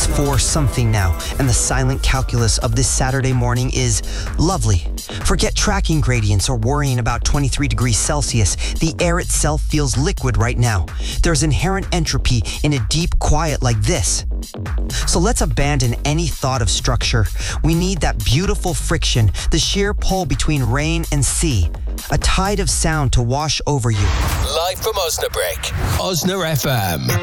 4 something now, and the silent calculus of this Saturday morning is lovely. Forget tracking gradients or worrying about 23 degrees Celsius. The air itself feels liquid right now. There's inherent entropy in a deep quiet like this. So let's abandon any thought of structure. We need that beautiful friction, the sheer pull between rain and sea, a tide of sound to wash over you. Live from Osnabrück, Osna FM.